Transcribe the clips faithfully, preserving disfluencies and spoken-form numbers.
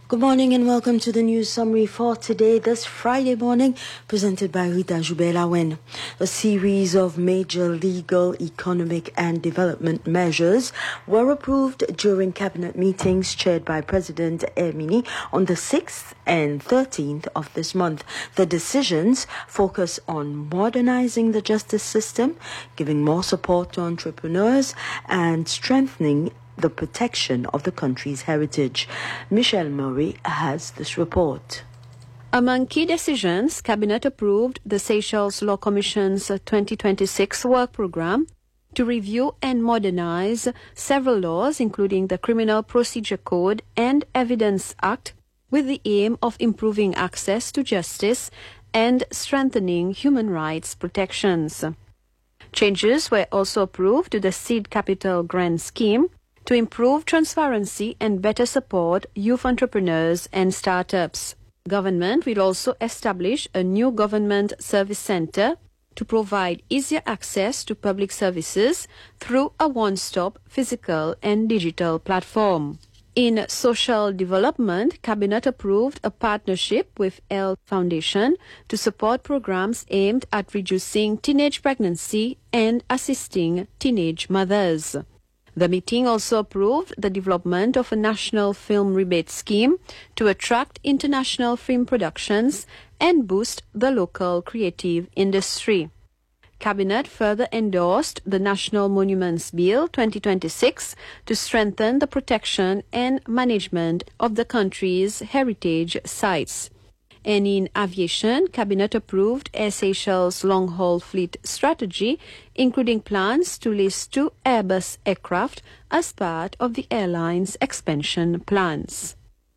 Good morning and welcome to the news summary for today, this Friday morning, presented by Rita Jubelawen. A series of major legal, economic and development measures were approved during cabinet meetings chaired by President Ermini on the sixth and thirteenth of this month. The decisions focus on modernizing the justice system, giving more support to entrepreneurs and strengthening the protection of the country's heritage. Michelle Murray has this report. Among key decisions, Cabinet approved the Seychelles Law Commission's twenty twenty-six work program to review and modernize several laws, including the Criminal Procedure Code and Evidence Act, with the aim of improving access to justice and strengthening human rights protections. Changes were also approved to the Seed Capital Grant Scheme to improve transparency and better support youth entrepreneurs and startups. Government will also establish a new government service center to provide easier access to public services through a one-stop physical and digital platform. In social development, Cabinet approved a partnership with ELLE Foundation to support programs aimed at reducing teenage pregnancy and assisting teenage mothers. The meeting also approved the development of a national film rebate scheme to attract international film productions and boost the local creative industry. Cabinet further endorsed the National Monuments Bill twenty twenty-six to strengthen the protection and management of the country's heritage sites. And in aviation, Cabinet approved Air Seychelles long-haul fleet strategy, including plans to lease two Airbus aircraft as part of the airline's expansion plans.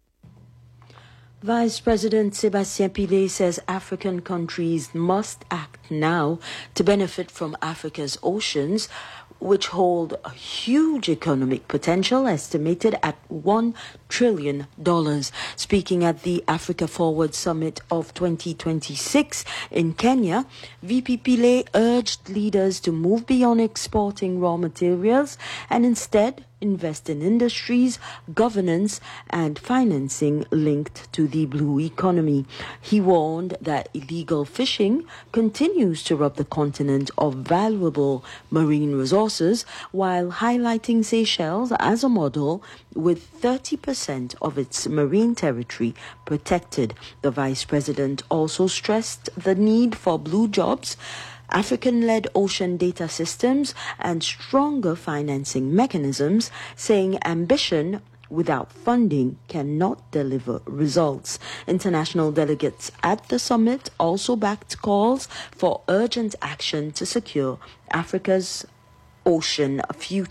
Vice President Sébastien Pillet says African countries must act now to benefit from Africa's oceans, which hold a huge economic potential estimated at one trillion dollars. Speaking at the Africa Forward Summit of twenty twenty-six in Kenya, V P Pillet urged leaders to move beyond exporting raw materials and instead invest in industries, governance, and financing linked to the blue economy. He warned that illegal fishing continues to rob the continent of valuable marine resources, while highlighting Seychelles as a model with thirty percent of its marine territory protected. The vice president also stressed the need for blue jobs, African-led ocean data systems, and stronger financing mechanisms, saying ambition without funding cannot deliver results. International delegates at the summit also backed calls for urgent action to secure Africa's ocean future.